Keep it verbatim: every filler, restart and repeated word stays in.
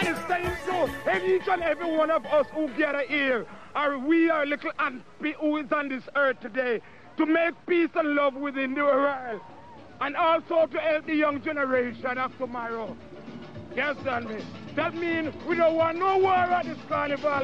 is saying so. And each and every one of us who gather here, are we are little ant who is on this earth today, to make peace and love within the world. And also to help the young generation of tomorrow. You understand me? That means we don't want no war at this carnival.